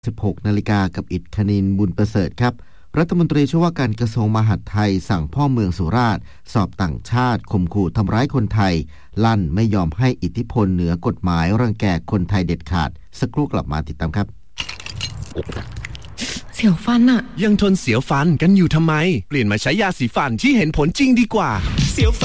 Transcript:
16 นาฬิกากับอิฐคณินบุญประเสริฐครับรัฐมนตรีช่วยว่าการกระทรวงมหาดไทยสั่งพ่อเมืองสุราษฎร์สอบต่างชาติข่มขู่ทำร้ายคนไทยลั่นไม่ยอมให้อิทธิพลเหนือกฎหมายรังแกคนไทยเด็ดขาดสักครู่กลับมาติดตามครับเสียวฟันอะยังทนเสียวฟันกันอยู่ทำไมเปลี่ยนมาใช้ยาสีฟันที่เห็นผลจริงดีกว่าเสียว